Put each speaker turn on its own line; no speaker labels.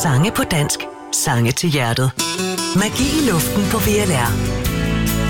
Sange på dansk. Sange til hjertet. Magi i luften på VLR.